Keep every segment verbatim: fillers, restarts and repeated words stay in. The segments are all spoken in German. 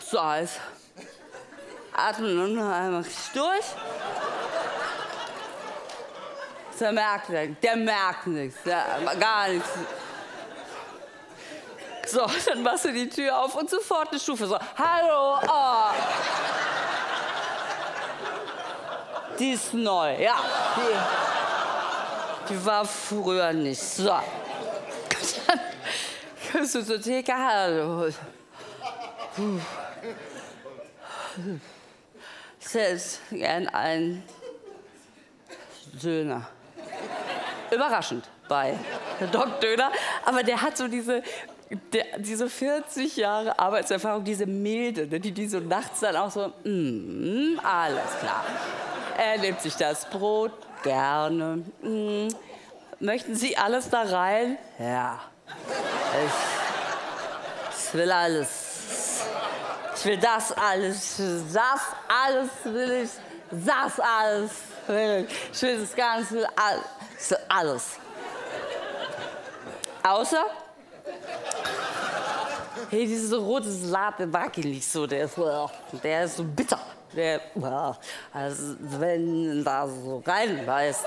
So, jetzt atmen und noch einmal durch. Der merkt nichts, der merkt nichts, der, gar nichts. So, dann machst du die Tür auf und sofort eine Stufe. So, hallo, oh. Die ist neu, ja. Die, die war früher nicht. So. Dann kommst du zur Theke, hallo. Ich hätte gern einen Döner. Überraschend bei Doc Döner, aber der hat so diese, der, diese vierzig Jahre Arbeitserfahrung, diese Milde, ne, die, die so nachts dann auch so, mm, alles klar. Er nimmt sich das Brot gerne. Mm. Möchten Sie alles da rein? Ja. Ich, ich will alles. Ich will das alles. Das alles will ich. Das alles will ich. Ich will das Ganze. Alles. Ich will alles. Außer, hey, dieser rote Salat, der mag ich nicht so. Der ist, der ist so bitter. Der, also, wenn da so reinbeißt,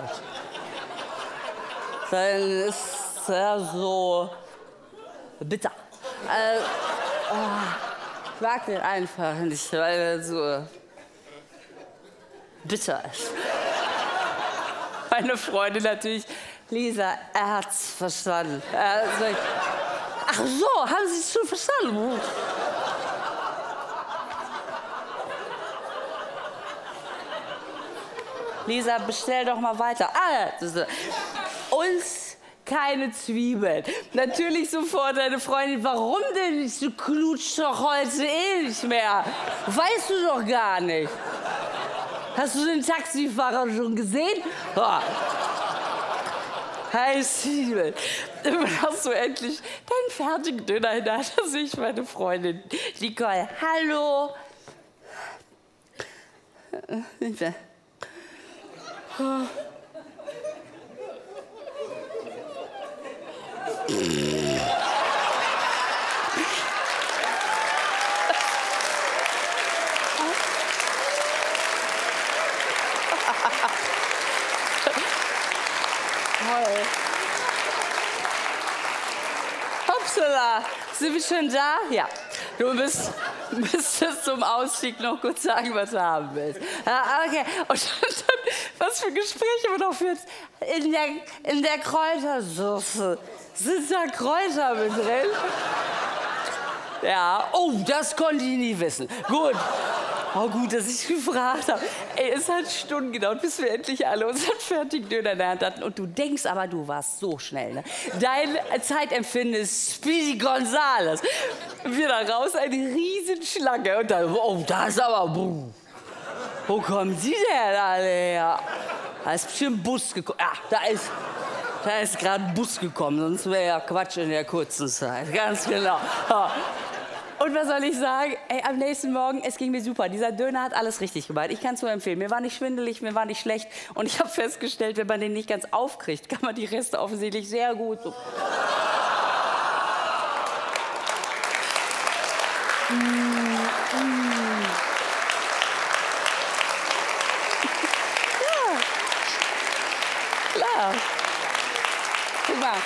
dann ist er so bitter. Also, ich mag den einfach nicht, weil er so bitter ist. Meine Freundin natürlich, Lisa, er hat's verstanden. Er sagt, ach so, haben Sie es schon verstanden? Lisa, bestell doch mal weiter. Ah, das ist, uns keine Zwiebeln. Natürlich sofort deine Freundin, warum denn nicht? Du klutschst doch heute eh nicht mehr. Weißt du doch gar nicht. Hast du den Taxifahrer schon gesehen? Oh. Hey, Zwiebeln. Dann hast du endlich deinen fertigen Döner in der Hand. Da sehe ich meine Freundin Nicole. Hallo. Oh. Hopsala, sind wir schon da? Ja. Du bist, müsstest zum Ausstieg noch kurz sagen, was du haben willst. Ja, okay. Und dann, was für Gespräche man noch führt. In der, in der Kräutersoße sind da Kräuter mit drin. Ja, oh, das konnte ich nie wissen. Gut. Oh, gut, dass ich gefragt habe. Ey, es hat Stunden gedauert, bis wir endlich alle unseren fertigen Döner in der Hand hatten. Und du denkst aber, du warst so schnell, ne? Dein Zeitempfinden ist Speedy Gonzales. Wir da raus, eine Riesenschlange. Und dann, oh, da ist aber, buh. Wo kommen die denn alle her? Da ist bestimmt ein Bus gekommen. Ja, da ist, da ist gerade ein Bus gekommen, sonst wäre ja Quatsch in der kurzen Zeit. Ganz genau. Ja. Und was soll ich sagen? Ey, am nächsten Morgen, es ging mir super. Dieser Döner hat alles richtig gemacht. Ich kann es nur empfehlen. Mir war nicht schwindelig, mir war nicht schlecht. Und ich habe festgestellt, wenn man den nicht ganz aufkriegt, kann man die Reste offensichtlich sehr gut. So. mm, mm. Ja, klar. Guck mal.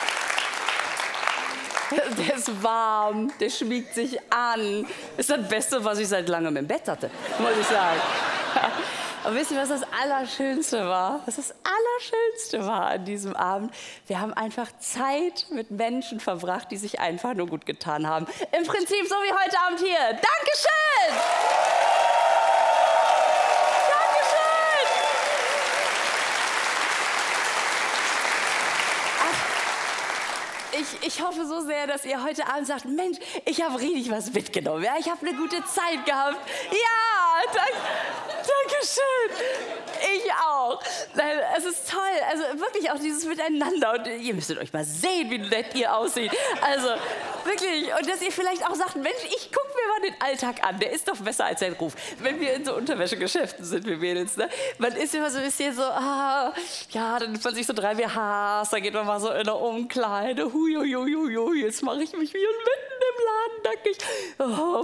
Der ist warm, der schmiegt sich an. Ist das Beste, was ich seit langem im Bett hatte, muss ich sagen. Aber wisst ihr, was das Allerschönste war? Was das Allerschönste war an diesem Abend? Wir haben einfach Zeit mit Menschen verbracht, die sich einfach nur gut getan haben. Im Prinzip so wie heute Abend hier. Dankeschön! Ich, ich hoffe so sehr, dass ihr heute Abend sagt, Mensch, ich habe richtig was mitgenommen. Ja? Ich habe eine gute Zeit gehabt. Ja, dank, danke schön. Ich auch. Nein, es ist toll. Also wirklich auch dieses Miteinander. Und ihr müsstet euch mal sehen, wie nett ihr aussieht. Also wirklich. Und dass ihr vielleicht auch sagt, Mensch, ich gucke mir mal den Alltag an. Der ist doch besser als sein Ruf. Wenn wir in so Unterwäschegeschäften sind, wir Mädels, ne? Man ist immer so ein bisschen so, ah, ja, dann nimmt man sich so drei W Hs, dann geht man mal so in eine Umkleide. Hui, hui, hui, hui, jetzt mache ich mich wie mitten im Laden nackig. Oh,